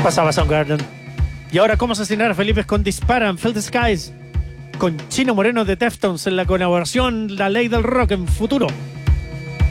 pasaba Soundgarden? Y ahora, ¿cómo asesinar a Felipe con Dispara en Felt Skies? Con Chino Moreno de Deftones en la colaboración La Ley del Rock en futuro.